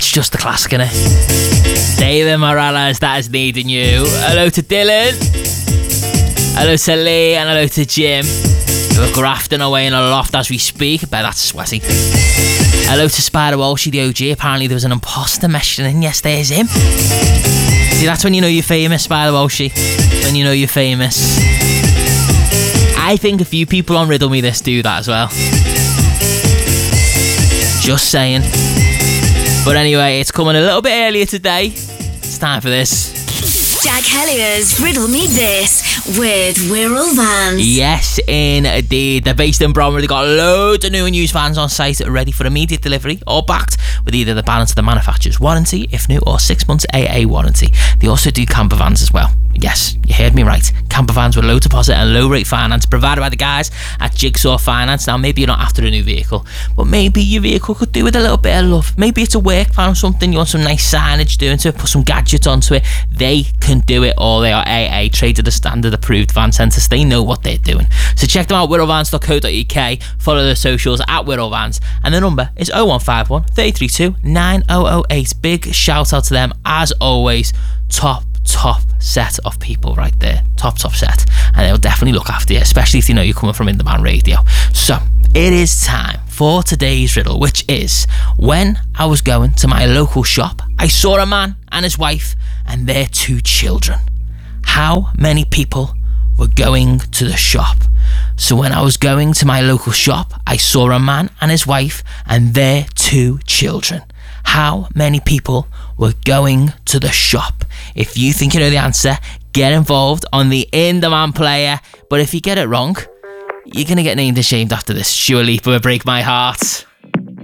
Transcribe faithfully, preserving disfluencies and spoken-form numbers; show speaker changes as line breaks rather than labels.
It's just a classic, innit? David Morales, That Is Needing You. Hello to Dylan. Hello to Lee, and hello to Jim. We're grafting away in a loft as we speak. I bet that's sweaty. Hello to Spider Walshy, the O G. Apparently there was an imposter meshing in yesterday. Is him? See, that's when you know you're famous, Spider Walshy. When you know you're famous. I think a few people on Riddle Me This do that as well. Just saying. But anyway, it's coming a little bit earlier today. It's time for this.
Jack Hellier's Riddle Me This with Wirral Vans.
Yes, indeed. They're based in Bromley. They've got loads of new and used vans on site ready for immediate delivery or backed with either the balance of the manufacturer's warranty, if new, or six months A A warranty. They also do camper vans as well. Yes, you heard me right. Camper vans with low deposit and low rate finance provided by the guys at Jigsaw Finance. Now, maybe you're not after a new vehicle, but maybe your vehicle could do with a little bit of love. Maybe it's a work van or something. You want some nice signage doing to it, put some gadgets onto it. They can do it all. They are A A, traded as standard approved van centres. They know what they're doing. So check them out, wirral vans dot co dot U K. Follow their socials at Wirral Vans. And the number is oh one five one, three three two, nine oh oh eight. Big shout out to them, as always. Top top set of people right there. Top top set. And they'll definitely look after you, especially if you know you're coming from In The Man Radio. So it is time for today's riddle, which is: when I was going to my local shop, I saw a man and his wife and their two children. How many people were going to the shop? So when I was going to my local shop, I saw a man and his wife and their two children. How many people were going to the shop? If you think you know the answer, get involved on the In The Man player. But if you get it wrong, you're going to get named and shamed after this. Dua Lipa will Break My Heart.